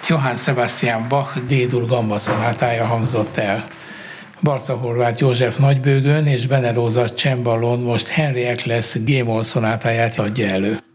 Johann Sebastian Bach D-dur gamba szonátája hangzott el. Barca Horváth József nagybőgőn és Bene Róza csembalón most Henry Eccles G-moll szonátáját adja elő.